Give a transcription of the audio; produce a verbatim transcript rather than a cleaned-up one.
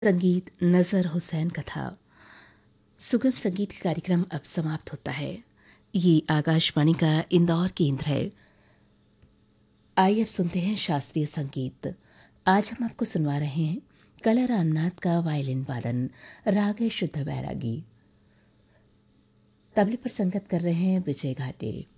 संगीत नज़र हुसैन का था। सुगम संगीत का कार्यक्रम अब समाप्त होता है। ये आकाशवाणी का इंदौर केंद्र है। आइए अब सुनते हैं शास्त्रीय संगीत। आज हम आपको सुनवा रहे हैं कला रामनाथ का वायलिन वादन, राग शुद्ध बैरागी। तबले पर संगत कर रहे हैं विजय घाटे।